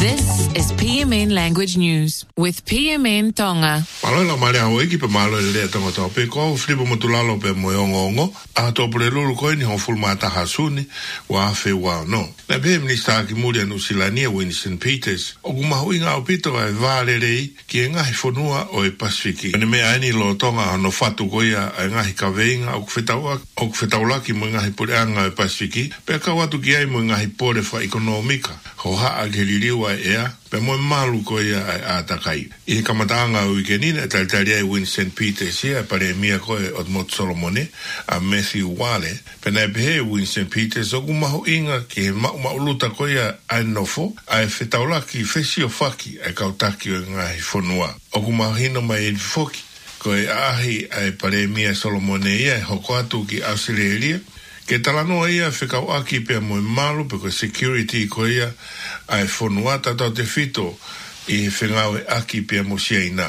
This is PMN Language News with PMN Tonga. Malala mare hawe ki pe malo le tonga to pe ko flipo motulalo pe moyongo a to prelulu ko ni hoful mata hasuni wa fe wa no. Na be minister ki mulia no silania Winston Peters o kuma winga o pito ai vale rei ki nga fonua o e Pasifiki. Ne me ani lo tonga no fatu ko ia nga hikavenga o fetaula ki mo nga hipoanga e Pasifiki pe ka watu ki ai mo nga hipore fa ekonomika. Ho ha ageliwa ea pe mo malu ko ia a takai I kamatanga o ikenina taltaria Winston Peters ia pare mia ko o mo Solomone a Matthew Wale pe na be Winston Peters o kuma ho inga ki mauluta ko ia anofo a fetaula ki fesio faki a kautaki o ngai fonua o kuma hino mai foki ko ahi a pare mia Solomone ia hoko atu ki Australia ke talano ia whekau aki pe mo malu pe ko security ko ia ai fonuata tau te fito I whengau aki pe mo siaina.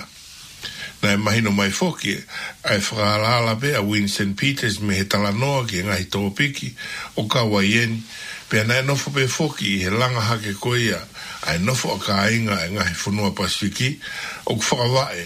Na mahino mai foki ai whakalala pe a Winston Peters me he talanoa ki ngahi tōpiki o ka waieni pe na nofo pe foki he langa hake ko ia ai nofo a ka inga ngahi fonua Pasifiki o whakawae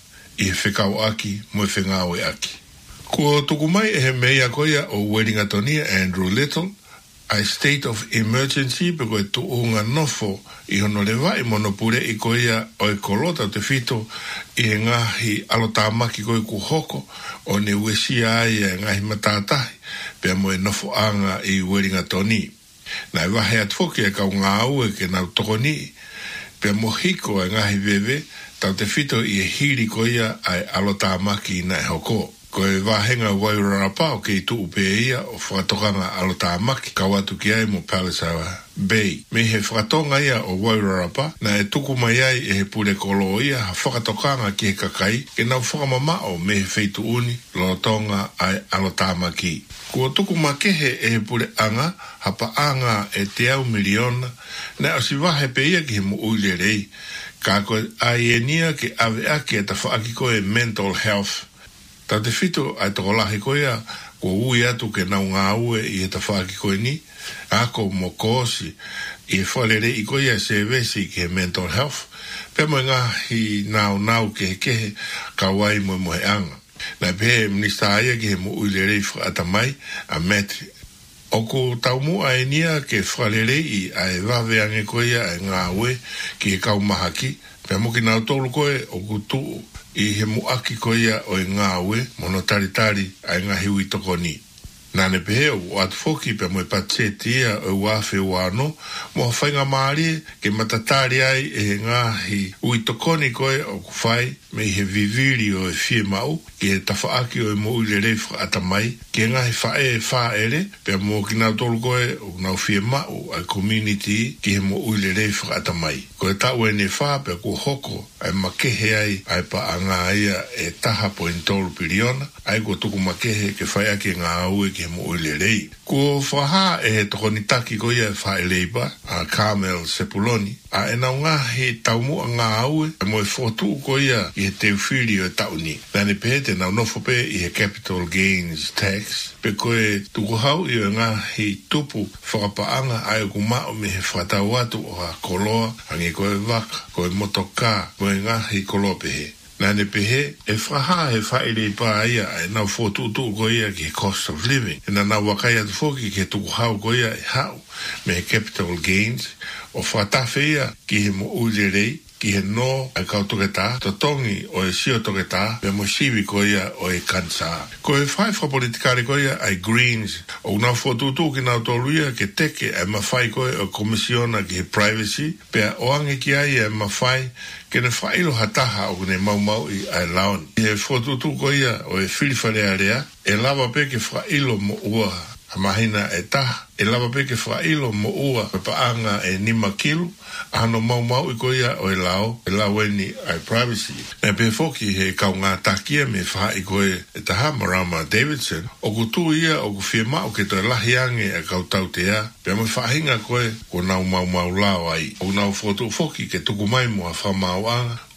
I whekau aki mo whengau aki. Ko tuku mai he mea koia o Wellingtonia Andrew Little, a state of emergency pe koe tuunga nofo I hono le vai monopure I koia o e kolota te fito I ngahi alotamaki koe kuhoko o ne wesia ai e ngahi matatahi pe mo e nofo anga I Wellingtonia. Na e wahe atfoki e kau ngā ue ke nau tokoni pe mo hiko e ngahi veve tau te fito I e hiri koia ai alotamaki na e hoko. Ko e wahenga Wairarapa o ke I tuu pe ia o whakatokanga alotamaki kawatu ki ai mo Palasawa Bay. Me he whakatonga ia o Wairarapa na e tuku mai ai e he pule kolo ia ha whakatokanga ki he kakai ke nau whakamamao me he feitu uni lo tonga ai alotamaki. Ko tuku makehe e he pule anga hapa anga e te au miliona na o si wahe pe ia ki he mo uile rei. Ka koe ai e nia ke ave ake e ta whaaki koe mental health. Ta te fito ai toko lahi koea ko ui atu ke nau ngā ue I he ta whaaki koe ni ako mo kōsi I whalere I koea se vesi ke mental health pe mo ngā hi nau ke he kehe ka wai mo he anga na pe minister aia ke he mo uilere I whaatamai a Matt o ko taumu ai nia ke whalere I ai waweange koea e ngā ue ki he kaumahaki pe mo ki nau tolu koe o kutu I he muaki ko ia o ngā ue mono taritari ai ngā hiwi toko ni. Nane pehe o atfoki pe mo patetia o wafe wano mo whainga maari ke matatari ai e ngāhi ui tokoni koe o kuwhai me he viviri o e fie mau ke he tawhaaki o e mo uile reifra atamai ke ngāhi whae whaere pe mo ki nau tolu koe o nau fie mau ai community ke he mo uile reifra atamai. Ko e tau e ne wha pe ko hoko ai makehe ai pa a ngā ia e taha pointolu piriona ai ko tuku makehe ke whae ake ngā ue ke mo uile rei. Ko whaha e he tokonitaki ko ia whae leiba a Carmel Sepuloni a e nau ngā he taumu a ngā aue e mo e whotu ko ia I he teuwhiri o tauni. Nane pehe te nau nofo pe I he capital gains tax pe koe tuku hau I o ngā he tupu whakapaanga ai o kumao me he whatau atu o a koloa ange koe waka, koe motoka, koe ngā he koloa pehe. Nane pehe, e whaha he whaere pa ia e nau whotutu ko ia ki he cost of living. E na nau wakai atu whoki ke tuku hau ko ia e hau me he capital gains o whatafe ia ki he mo ule rei ki he no ai kau toketa, to tongi o e sio toketa, me mo siwi ko ia o e kansa. Ko e whai whapolitikare ko ia ai Greens, o nau whotutu ki nau tolu ia ke teke ai mawhai ko o komisiona ki he privacy, pe o ange ki ai ai mawhai ke ne whailo hataha o ne mau I ai laon. He whotutu ko ia o e whiliwharea rea, e lava pe ke whailo mo ua a mahina e taha, e lava pe ke whailo mo ua pe paanga e nima kilu, ano mau I ko ia o e lao eni ai privacy. Na pe foki he kau ngā takia me wha I ko e taha Marama Davidson, o kutu ia o kuwhia mau ke toi lahi ange e kau tau te a, pe mo whahinga ko nau mau lao ai. O nau fotu foki ke tuku mai mo a whamau anga,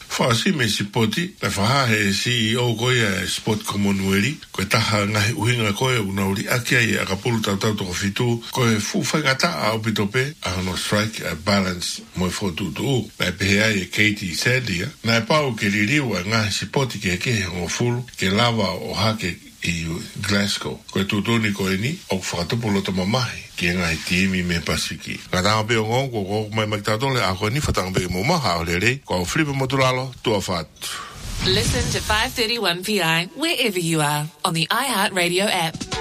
Whaasi me sipoti, na whaha he CEO koe a Sport Commonwealth, koe taha ngahi uhinga koe unauri akia i akapulu tautau toko fitu, koe fuwhaingata a opitope, a no strike a balance moe whotutu. Na pehea e Katie Sadia, na pau ke ririwa ngahi sipoti ke kehe ngofulu, ke lava o hake i Glasgow. Koe tutuni koe ni, o whakatupulo to mamahi, ki ngai tiimi me Pasifiki. Ka tanga pe o ngongo, ko mai maktatole, a koe ni whatanga pe mo maha o lere, ko Filipe Motulalo, tua whatu. Listen to 531 PI wherever you are on the iHeartRadio app.